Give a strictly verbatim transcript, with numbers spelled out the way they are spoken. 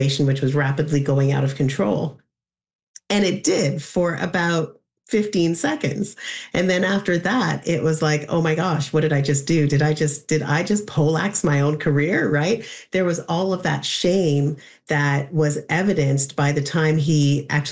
which was rapidly going out of control. And it did for about fifteen seconds. And then after that, it was like, oh my gosh, what did I just do? Did I just, did I just poleaxe my own career? Right. There was all of that shame that was evidenced by the time he actually